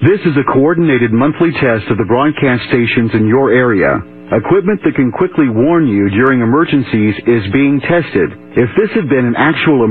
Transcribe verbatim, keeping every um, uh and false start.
This is a coordinated monthly test of the broadcast stations in your area. Equipment that can quickly warn you during emergencies is being tested. If this had been an actual